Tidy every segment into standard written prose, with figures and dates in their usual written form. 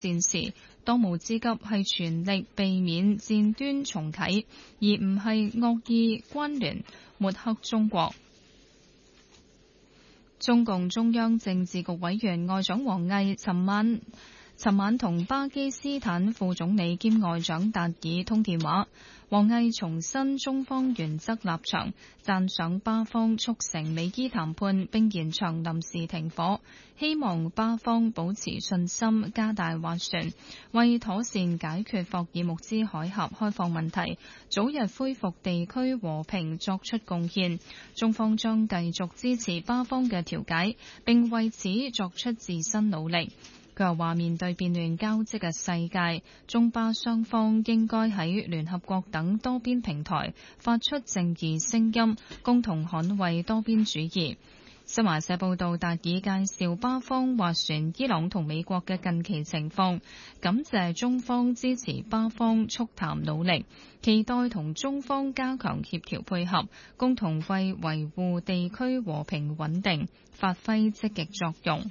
戰時，當務之急係全力避免戰端重啟，而唔係惡意關聯抹黑中國。中共中央政治局委員外長王毅尋晚同巴基斯坦副總理兼外長達爾通電話。王毅重申中方原則立場，讚賞巴方促成美伊談判並延長臨時停火，希望巴方保持信心，加大斡旋，為妥善解決霍爾木茲海峽開放問題，早日恢復地區和平作出貢獻。中方將繼續支持巴方嘅調解，並為此作出自身努力。佢又話：面對變亂交織嘅世界，中巴雙方應該喺聯合國等多邊平台發出正義聲音，共同捍衛多邊主義。新華社報道，達爾介紹巴方斡旋伊朗同美國嘅近期情況，感謝中方支持巴方促談努力，期待同中方加強協調配合，共同為維護地區和平穩定發揮積極作用。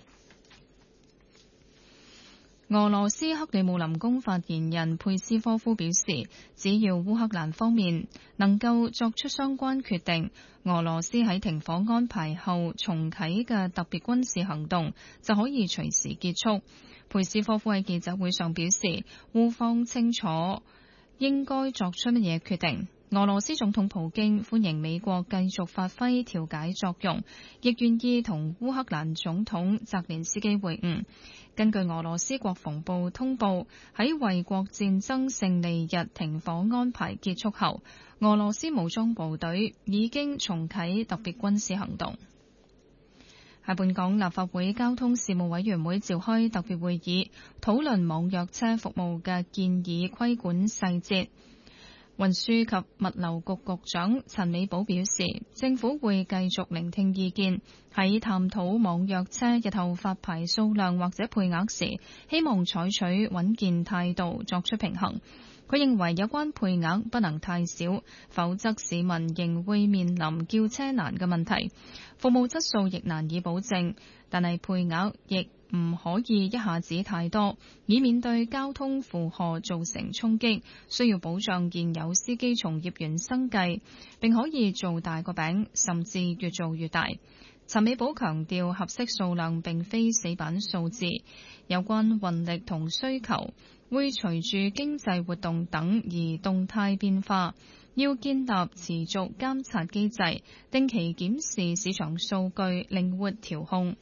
俄羅斯克里姆林宮發言人佩斯科夫表示，只要烏克蘭方面能夠作出相關決定，俄羅斯喺停火安排後重啟嘅特別軍事行動就可以隨時結束。佩斯科夫喺記者會上表示，烏方清楚應該作出乜嘢決定。俄羅斯總統普京歡迎美國繼續發揮調解作用，亦願意同烏克蘭總統澤連斯基會晤。根據俄羅斯國防部通報，喺衛國戰爭勝利日停火安排結束後，俄羅斯武裝部隊已經重啟特別軍事行動。喺本港立法會交通事務委員會召開特別會議，討論網約車服務嘅建議規管細節。運輸及物流局局長陳美寶表示，政府會繼續聆聽意見，喺探討網約車日後發牌數量或者配額時，希望採取穩健態度作出平衡。佢認為有關配額不能太少，否則市民仍會面臨叫車難嘅問題，服務質素亦難以保證。但係配額亦唔可以一下子太多，以免對交通負荷造成衝擊，需要保障現有司機從業員生計，並可以做大個餅，甚至越做越大。陳美寶強調，合適數量並非死板數字，有關運力同需求會隨住經濟活動等而動態變化，要建立持續監察機制，定期檢視市場數據，靈活調控。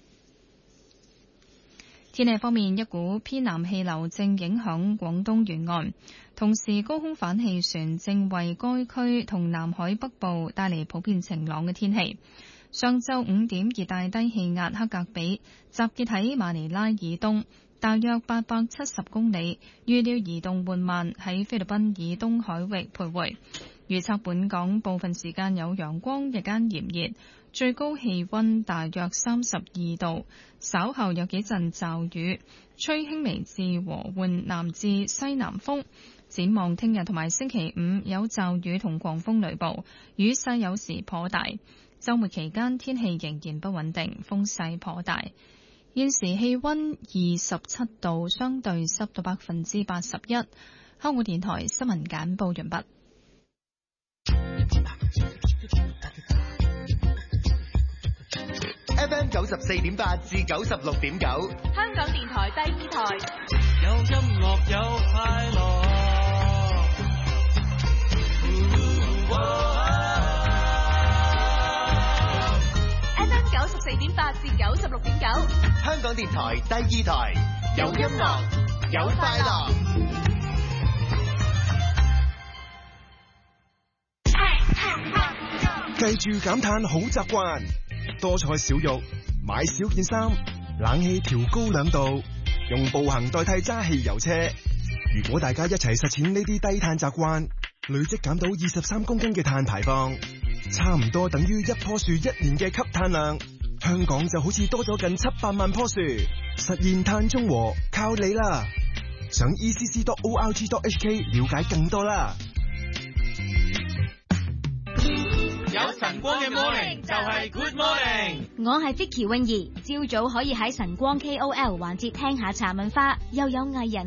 天氣方面，一股偏南氣流正影響廣東沿岸，同時高空反氣旋正為該區同南海北部帶嚟普遍晴朗嘅天氣。上晝5點，熱帶低氣壓克格比集結喺馬尼拉以東大約870公里，預料移動緩慢，喺菲律賓以東海域徘徊。預測本港部分時間有陽光，日間炎熱，最高氣溫大約32度，稍後有幾陣驟雨，吹輕微至和緩南至西南風。展望聽日同埋星期五有驟雨同狂風雷暴，雨勢有時頗大。週末期間天氣仍然不穩定，風勢頗大。現時氣溫27度，相對濕度81%。香港電台新聞簡報完畢。 FM 94.8至96.9， 香港電台第二台。 有音樂有快樂。 FM 94.8至96.9， 香港電台第二台。有音樂有快樂。 記住減碳好習慣，多菜少肉，買少件衫，冷氣調高2度，用步行代替揸汽油車。如果大家一齊實踐呢啲低碳習慣，累積減到23公斤嘅碳排放，差唔多等於一棵樹1年嘅吸碳量。香港就好似多咗近700萬棵樹，實現碳中和靠你啦！上 ECC.org.hk 了解更多啦。 有晨光嘅 morning 就係 good morning。 我係 Vicky 泳兒，朝早可以喺晨光 KOL 環節聽下茶文化，又有藝人